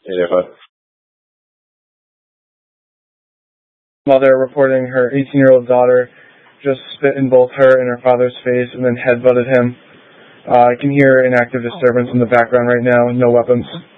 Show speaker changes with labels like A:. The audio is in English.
A: Yeah, but
B: Mother reporting her 18-year-old daughter just spit in both her and her father's face and then headbutted him. I can hear an active disturbance in the background right now. No weapons.